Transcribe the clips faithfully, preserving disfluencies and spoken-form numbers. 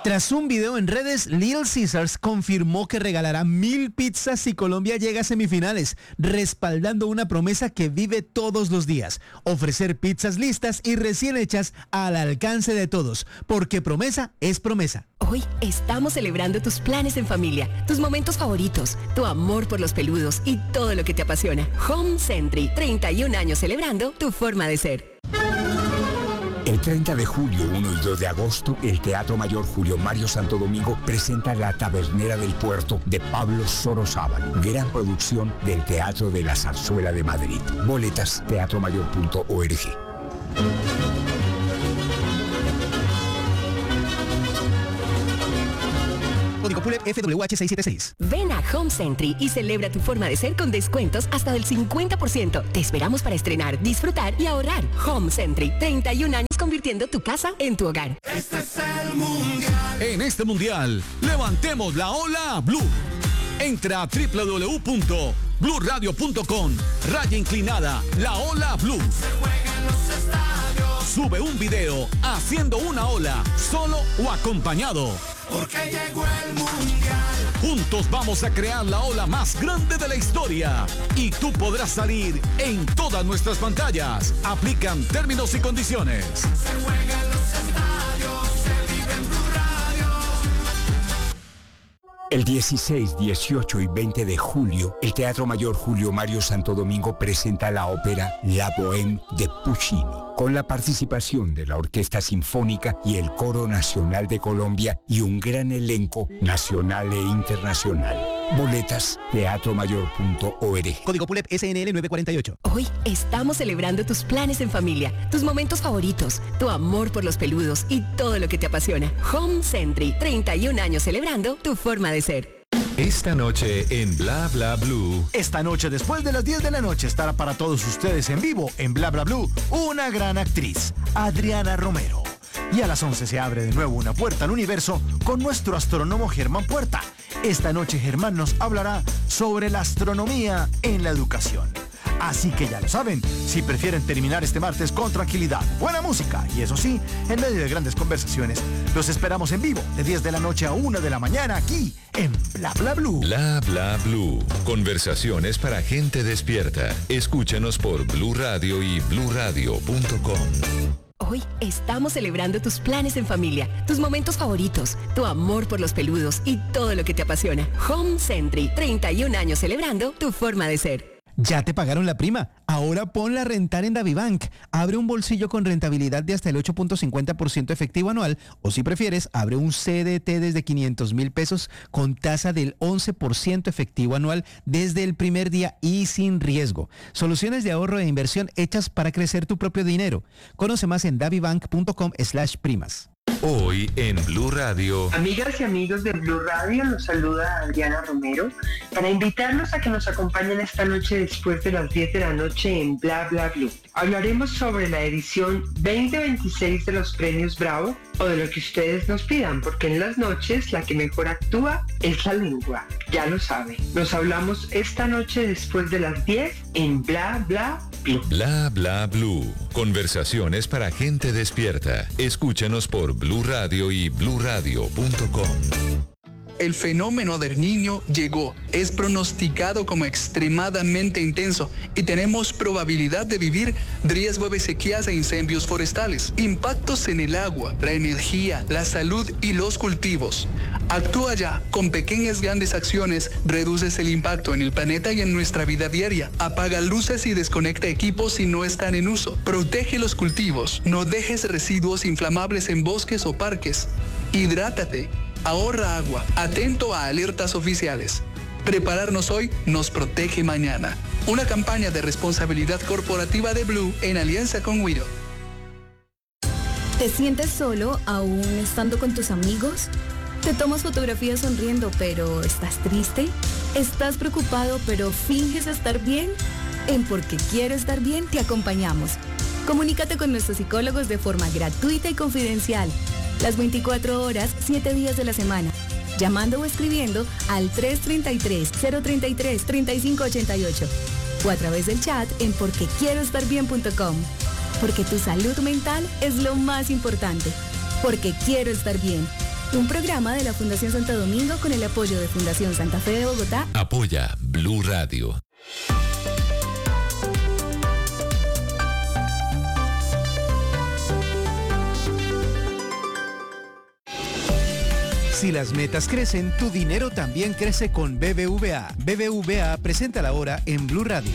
Tras un video en redes, Little Caesars confirmó que regalará mil pizzas si Colombia llega a semifinales, respaldando una promesa que vive todos los días: ofrecer pizzas listas y recién hechas al alcance de todos, porque promesa es promesa. Hoy estamos celebrando tus planes en familia, tus momentos favoritos, tu amor por los peludos y todo lo que te apasiona. Home Century, treinta y un años celebrando tu forma de ser. El treinta de julio, uno y dos de agosto, el Teatro Mayor Julio Mario Santo Domingo presenta La Tabernera del Puerto de Pablo Sorozábal, gran producción del Teatro de la Zarzuela de Madrid. Boletas, teatro mayor punto org. Código P U L E F W H seiscientos setenta y seis. Ven a Home Century y celebra tu forma de ser con descuentos hasta del cincuenta por ciento. Te esperamos para estrenar, disfrutar y ahorrar. Home Century, treinta y un años convirtiendo tu casa en tu hogar. Este es el mundial. En este mundial, levantemos la ola Blue. Entra a doble u doble u doble u punto blue radio punto com, raya inclinada, la ola Blue. Se juega en los estadios. Sube un video haciendo una ola, solo o acompañado. Porque llegó el mundial. Juntos vamos a crear la ola más grande de la historia. Y tú podrás salir en todas nuestras pantallas. Aplican términos y condiciones. Se juega en los estadios. Se vive en Blue Radio. El dieciséis, dieciocho y veinte de julio, el Teatro Mayor Julio Mario Santo Domingo presenta la ópera La Bohème de Puccini, con la participación de la Orquesta Sinfónica y el Coro Nacional de Colombia y un gran elenco nacional e internacional. Boletas, teatro mayor punto org. Código P U L E P S N L nueve cuarenta y ocho. Hoy estamos celebrando tus planes en familia, tus momentos favoritos, tu amor por los peludos y todo lo que te apasiona. Home Century, treinta y un años celebrando tu forma de ser. Esta noche en Bla Bla Blue. Esta noche, después de las diez de la noche, estará para todos ustedes en vivo en Bla Bla Blue una gran actriz, Adriana Romero. Y a las once se abre de nuevo una puerta al universo con nuestro astrónomo Germán Puerta. Esta noche Germán nos hablará sobre la astronomía en la educación. Así que ya lo saben, si prefieren terminar este martes con tranquilidad, buena música y eso sí, en medio de grandes conversaciones, los esperamos en vivo de diez de la noche a una de la mañana aquí en Bla Bla Blue. Bla Bla Blue. Conversaciones para gente despierta. Escúchanos por Blue Radio y blue radio punto com. Hoy estamos celebrando tus planes en familia, tus momentos favoritos, tu amor por los peludos y todo lo que te apasiona. Home Century, treinta y un años celebrando tu forma de ser. Ya te pagaron la prima. Ahora ponla a rentar en DaviBank. Abre un bolsillo con rentabilidad de hasta el ocho punto cincuenta por ciento efectivo anual, o si prefieres, abre un C D T desde quinientos mil pesos con tasa del once por ciento efectivo anual desde el primer día y sin riesgo. Soluciones de ahorro e inversión hechas para crecer tu propio dinero. Conoce más en davibank punto com slash primas. Hoy en Blue Radio. Amigas y amigos de Blue Radio, los saluda Adriana Romero para invitarlos a que nos acompañen esta noche después de las diez de la noche en Bla Bla Blue. Hablaremos sobre la edición veinte veintiséis de los premios Bravo o de lo que ustedes nos pidan, porque en las noches la que mejor actúa es la lengua. Ya lo saben. Nos hablamos esta noche después de las diez en Bla Bla Blue. Bla Bla Blue. Conversaciones para gente despierta. Escúchanos por Blue Radio y blue radio punto com. El fenómeno del Niño llegó, es pronosticado como extremadamente intenso y tenemos probabilidad de vivir riesgo de sequías e incendios forestales, impactos en el agua, la energía, la salud y los cultivos. Actúa ya, con pequeñas grandes acciones reduces el impacto en el planeta y en nuestra vida diaria. Apaga luces y desconecta equipos si no están en uso. Protege los cultivos, no dejes residuos inflamables en bosques o parques. Hidrátate. Ahorra agua, atento a alertas oficiales. Prepararnos hoy nos protege mañana. Una campaña de responsabilidad corporativa de Blue en alianza con Wido. ¿Te sientes solo aún estando con tus amigos? ¿Te tomas fotografías sonriendo pero estás triste? ¿Estás preocupado pero finges estar bien? En Porque Quiero Estar Bien te acompañamos. Comunícate con nuestros psicólogos de forma gratuita y confidencial. Las veinticuatro horas, siete días de la semana. Llamando o escribiendo al tres tres tres, cero tres tres, tres cinco ocho ocho o a través del chat en porque quiero estar bien punto com. Porque tu salud mental es lo más importante. Porque quiero estar bien. Un programa de la Fundación Santo Domingo con el apoyo de Fundación Santa Fe de Bogotá. Apoya Blue Radio. Si las metas crecen, tu dinero también crece con B B V A. B B V A presenta la hora en Blue Radio.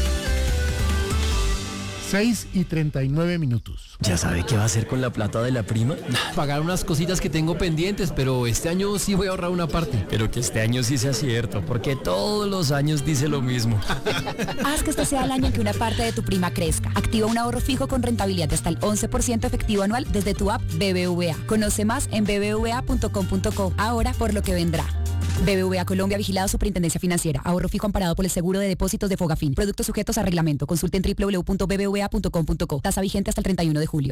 seis y treinta y nueve minutos. ¿Ya sabe qué va a hacer con la plata de la prima? Pagar unas cositas que tengo pendientes, pero este año sí voy a ahorrar una parte. Pero que este año sí sea cierto, porque todos los años dice lo mismo. Haz que este sea el año en que una parte de tu prima crezca. Activa un ahorro fijo con rentabilidad de hasta el once por ciento efectivo anual desde tu app B B V A. Conoce más en b b v a punto com punto co. Ahora por lo que vendrá. B B V A Colombia, vigilado Superintendencia Financiera. Ahorro fijo amparado por el seguro de depósitos de Fogafín. Productos sujetos a reglamento. Consulten doble u doble u doble u punto b b v a punto com punto co. Tasa vigente hasta el treinta y uno de julio.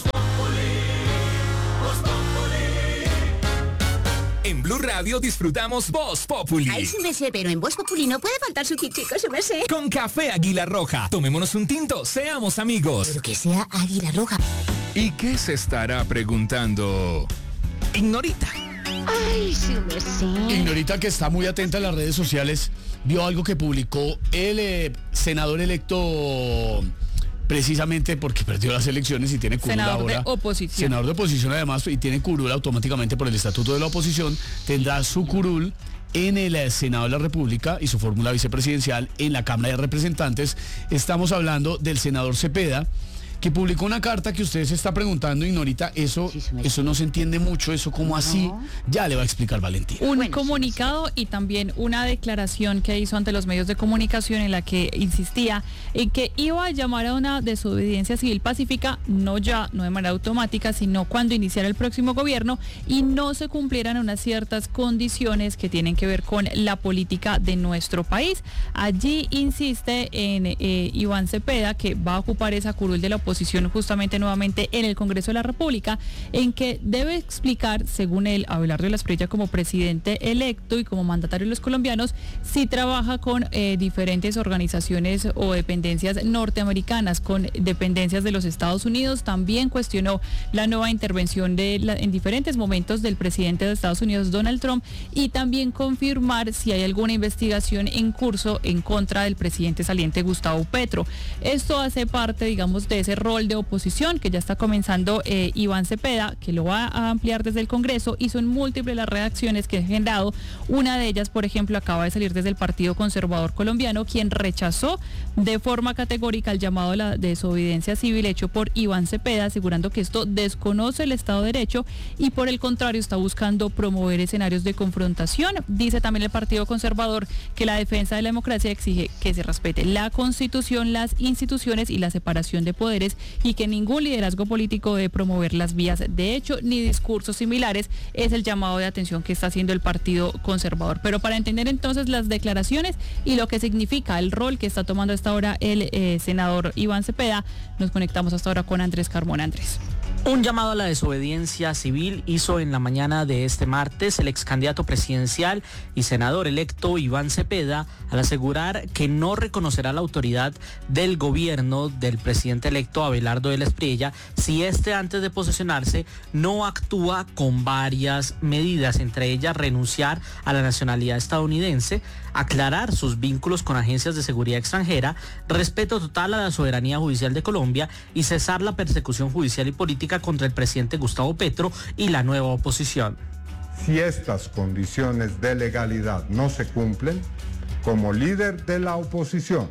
En Blue Radio disfrutamos Voz Populi. Ay, su merced, pero en Voz Populi no puede faltar su tintico, su merced. Con café Águila Roja. Tomémonos un tinto, seamos amigos. Pero que sea Águila Roja. ¿Y qué se estará preguntando Ignorita? Ay, su merced. Ignorita, que está muy atenta a las redes sociales, vio algo que publicó el eh, senador electo precisamente porque perdió las elecciones y tiene curul senador ahora. de oposición. Senador de oposición además, y tiene curul automáticamente por el estatuto de la oposición, tendrá su curul en el eh, Senado de la República y su fórmula vicepresidencial en la Cámara de Representantes. Estamos hablando del senador Cepeda, que publicó una carta que usted se está preguntando, Ignorita, eso, eso no se entiende mucho, eso como no. Así, ya le va a explicar Valentina. Un bueno, comunicado y también una declaración que hizo ante los medios de comunicación en la que insistía en que iba a llamar a una desobediencia civil pacífica, no ya, no de manera automática, sino cuando iniciara el próximo gobierno y no se cumplieran unas ciertas condiciones que tienen que ver con la política de nuestro país. Allí insiste en eh, Iván Cepeda, que va a ocupar esa curul de la oposición justamente nuevamente en el Congreso de la República, en que debe explicar, según él, Abelardo Lasprilla como presidente electo y como mandatario de los colombianos, si trabaja con eh, diferentes organizaciones o dependencias norteamericanas, con dependencias de los Estados Unidos. También cuestionó la nueva intervención de la, en diferentes momentos del presidente de Estados Unidos, Donald Trump, y también confirmar si hay alguna investigación en curso en contra del presidente saliente Gustavo Petro. Esto hace parte, digamos, de ese rol de oposición que ya está comenzando eh, Iván Cepeda, que lo va a ampliar desde el Congreso, y son múltiples las reacciones que ha generado. Una de ellas, por ejemplo, acaba de salir desde el Partido Conservador Colombiano, quien rechazó de forma categórica el llamado a la desobediencia civil hecho por Iván Cepeda, asegurando que esto desconoce el Estado de Derecho y por el contrario está buscando promover escenarios de confrontación. Dice también el Partido Conservador que la defensa de la democracia exige que se respete la Constitución, las instituciones y la separación de poderes, y que ningún liderazgo político debe promover las vías de hecho ni discursos similares. Es el llamado de atención que está haciendo el Partido Conservador. Pero para entender entonces las declaraciones y lo que significa el rol que está tomando hasta ahora el eh, senador Iván Cepeda, nos conectamos hasta ahora con Andrés Carmona. Andrés. Un llamado a la desobediencia civil hizo en la mañana de este martes el ex candidato presidencial y senador electo Iván Cepeda al asegurar que no reconocerá la autoridad del gobierno del presidente electo Abelardo de la Espriella si este antes de posesionarse no actúa con varias medidas, entre ellas renunciar a la nacionalidad estadounidense, aclarar sus vínculos con agencias de seguridad extranjera, respeto total a la soberanía judicial de Colombia y cesar la persecución judicial y política contra el presidente Gustavo Petro y la nueva oposición. Si estas condiciones de legalidad no se cumplen, como líder de la oposición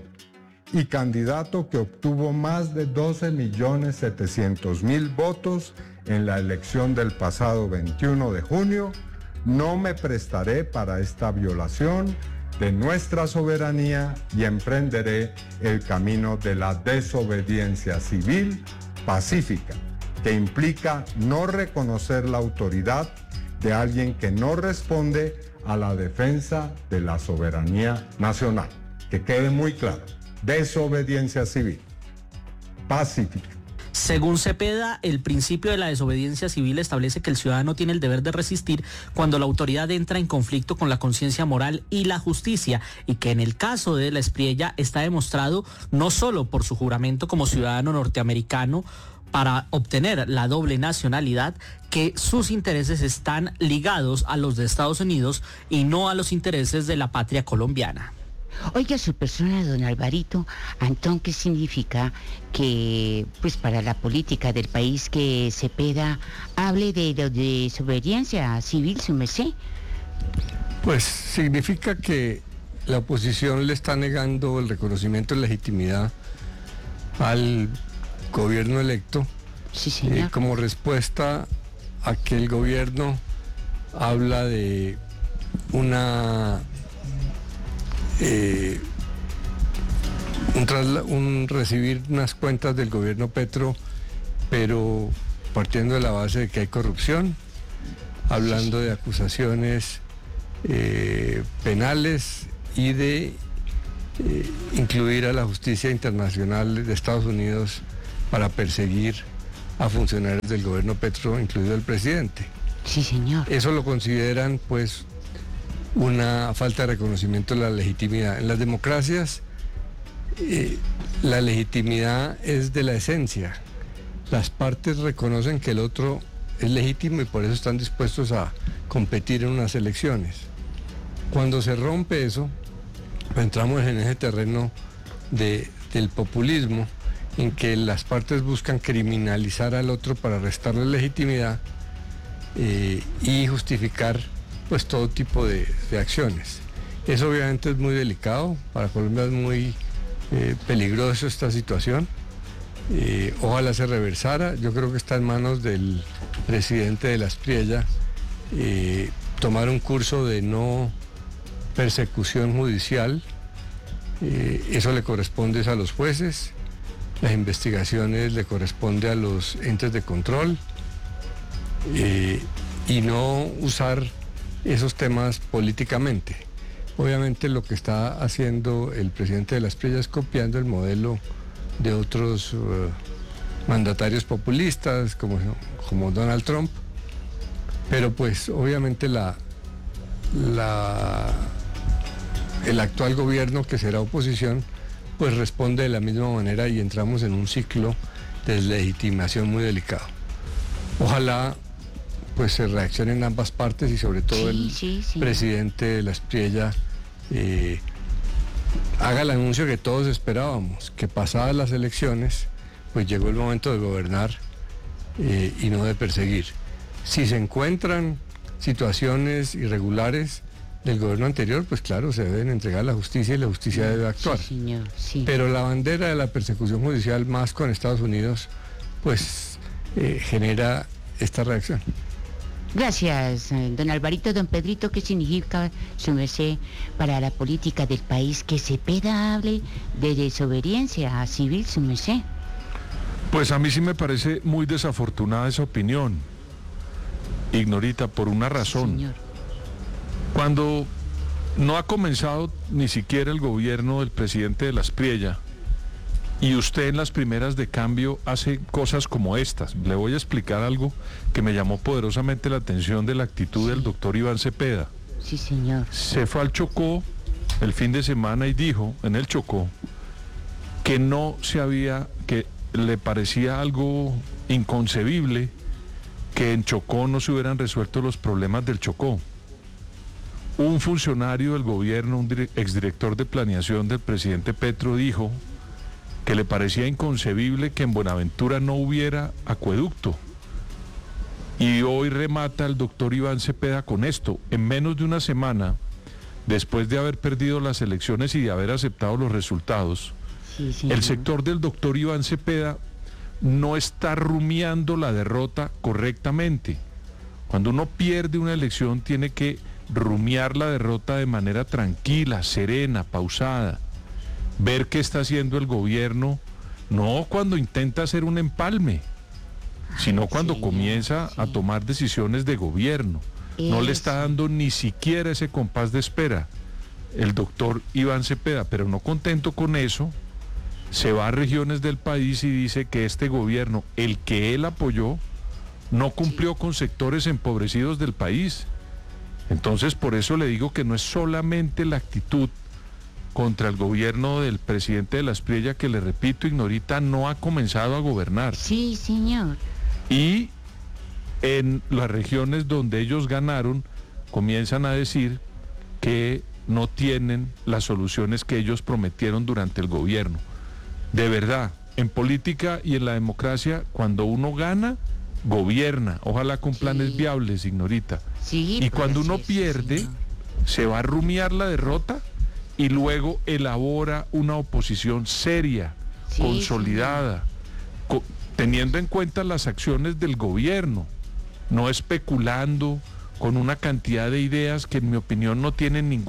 y candidato que obtuvo más de doce millones setecientos mil votos en la elección del pasado veintiuno de junio, no me prestaré para esta violación de nuestra soberanía y emprenderé el camino de la desobediencia civil pacífica, que implica no reconocer la autoridad de alguien que no responde a la defensa de la soberanía nacional. Que quede muy claro, desobediencia civil pacífica. Según Cepeda, el principio de la desobediencia civil establece que el ciudadano tiene el deber de resistir cuando la autoridad entra en conflicto con la conciencia moral y la justicia, y que en el caso de la Espriella está demostrado no solo por su juramento como ciudadano norteamericano, para obtener la doble nacionalidad, que sus intereses están ligados a los de Estados Unidos y no a los intereses de la patria colombiana. Oiga, su persona, don Alvarito, Antón, ¿qué significa que, pues, para la política del país que Cepeda hable de lo de desobediencia civil, su merced? Pues significa que la oposición le está negando el reconocimiento de legitimidad al gobierno electo, sí, señor. Eh, como respuesta a que el gobierno habla de una eh, un, trasla, un recibir unas cuentas del gobierno Petro, pero partiendo de la base de que hay corrupción, hablando de acusaciones eh, penales y de eh, incluir a la justicia internacional de Estados Unidos para perseguir a funcionarios del gobierno Petro, incluido el presidente. Sí, señor. Eso lo consideran, pues, una falta de reconocimiento de la legitimidad. En las democracias, eh, la legitimidad es de la esencia. Las partes reconocen que el otro es legítimo y por eso están dispuestos a competir en unas elecciones. Cuando se rompe eso, pues entramos en ese terreno de, del populismo, en que las partes buscan criminalizar al otro para restarle legitimidad eh, y justificar, pues, todo tipo de, de acciones. Eso obviamente es muy delicado, para Colombia es muy eh, peligroso esta situación. Eh, ojalá se reversara. Yo creo que está en manos del presidente de la Espriella eh, tomar un curso de no persecución judicial. Eh, eso le corresponde a los jueces, las investigaciones le corresponde a los entes de control, eh, y no usar esos temas políticamente. Obviamente lo que está haciendo el presidente de la Espriella es copiando el modelo de otros uh, mandatarios populistas como, como Donald Trump, pero pues obviamente la, la, el actual gobierno, que será oposición, pues responde de la misma manera y entramos en un ciclo de deslegitimación muy delicado. Ojalá pues se reaccionen ambas partes y sobre todo sí, el sí, sí. presidente de la Espriella eh, haga el anuncio que todos esperábamos, que pasadas las elecciones pues llegó el momento de gobernar eh, y no de perseguir. Si se encuentran situaciones irregulares del gobierno anterior, pues claro, se deben entregar a la justicia y la justicia debe actuar. Sí, señor, sí. Pero la bandera de la persecución judicial, más con Estados Unidos, pues eh, genera esta reacción. Gracias, don Alvarito. Don Pedrito, ¿qué significa, su merced, para la política del país que Cepeda hable de desobediencia civil, su merced? Pues a mí sí me parece muy desafortunada esa opinión, Ignorita, por una razón. Señor. Cuando no ha comenzado ni siquiera el gobierno del presidente de la Espriella y usted en las primeras de cambio hace cosas como estas, le voy a explicar algo que me llamó poderosamente la atención de la actitud sí. del doctor Iván Cepeda. Sí, señor. Se fue al Chocó el fin de semana y dijo en el Chocó que no se había, que le parecía algo inconcebible que en Chocó no se hubieran resuelto los problemas del Chocó. Un funcionario del gobierno, un exdirector de planeación del presidente Petro, dijo que le parecía inconcebible que en Buenaventura no hubiera acueducto. Y hoy remata el doctor Iván Cepeda con esto. En menos de una semana, después de haber perdido las elecciones y de haber aceptado los resultados, sí, sí, el sector del doctor Iván Cepeda no está rumiando la derrota correctamente. Cuando uno pierde una elección tiene que rumiar la derrota de manera tranquila, serena, pausada, ver qué está haciendo el gobierno, no cuando intenta hacer un empalme, sino cuando sí, comienza sí. a tomar decisiones de gobierno. Eso. No le está dando ni siquiera ese compás de espera el doctor Iván Cepeda, pero no contento con eso, se va a regiones del país y dice que este gobierno, el que él apoyó, no cumplió sí. con sectores empobrecidos del país. Entonces, por eso le digo que no es solamente la actitud contra el gobierno del presidente de la Asprilla, que le repito, Ignorita, no ha comenzado a gobernar. Sí, señor. Y en las regiones donde ellos ganaron, comienzan a decir que no tienen las soluciones que ellos prometieron durante el gobierno. De verdad, en política y en la democracia, cuando uno gana, gobierna, ojalá con planes sí. viables, Ignorita. Sí, y cuando uno pierde, señor. se va a rumiar la derrota y luego elabora una oposición seria, sí, consolidada, co- teniendo en cuenta las acciones del gobierno, no especulando con una cantidad de ideas que en mi opinión no tienen ningún